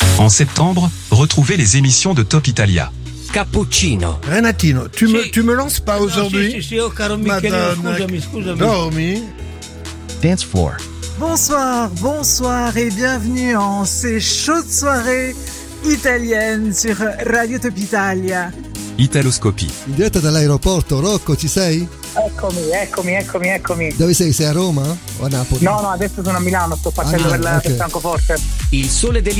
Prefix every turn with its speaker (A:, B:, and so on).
A: En septembre, retrouvez les émissions de Top Italia.
B: Cappuccino.
C: Renatino, tu me lances pas aujourd'hui?
B: Sì, oh caro Michele, scusami.
C: Dormi.
D: Dance Floor.
E: Bonsoir et bienvenue en ces chaudes soirées italiennes sur Radio Top Italia.
A: Italoscopie.
F: In diretta dall'aeroporto, Rocco, ci sei?
G: Eccomi.
F: Dove sei? Sei a Roma o a Napoli?
G: No, adesso sono a Milano, sto partendo per Francoforte.
B: Il sole